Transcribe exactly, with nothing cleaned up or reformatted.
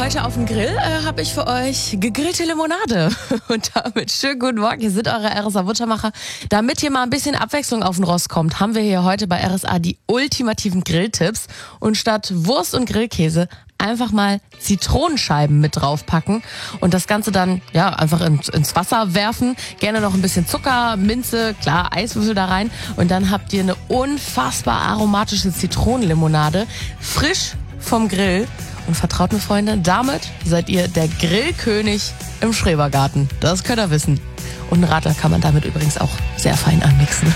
heute auf dem Grill äh, habe ich für euch gegrillte Limonade. Und damit schönen guten Morgen, hier sind eure R S A-Butchermacher. Damit hier mal ein bisschen Abwechslung auf den Rost kommt, haben wir hier heute bei R S A die ultimativen Grilltipps. Und statt Wurst und Grillkäse einfach mal Zitronenscheiben mit draufpacken und das Ganze dann ja einfach ins, ins Wasser werfen. Gerne noch ein bisschen Zucker, Minze, klar, Eiswürfel da rein. Und dann habt ihr eine unfassbar aromatische Zitronenlimonade, frisch vom Grill. Und vertraut mir, Freunde, damit seid ihr der Grillkönig im Schrebergarten. Das könnt ihr wissen. Und einen Radler kann man damit übrigens auch sehr fein anmixen.